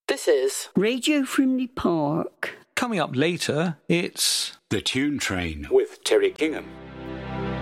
This is Radio Frimley Park. Coming up later, it's The Tune Train with Terry Kingham.